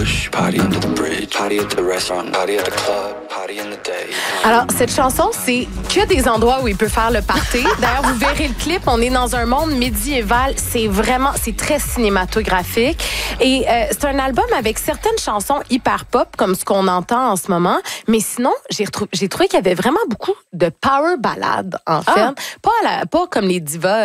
bush, party under the bridge, party at the restaurant, party at the club, party in the day. Alors, cette chanson, c'est que des endroits où il peut faire le party. D'ailleurs, vous verrez le clip, on est dans un monde médiéval. C'est très cinématographique. Et c'est un album avec certaines chansons hyper pop, comme ce qu'on entend en ce moment. Mais sinon, j'ai trouvé qu'il y avait vraiment beaucoup de power ballades, en fait. Pas comme les divas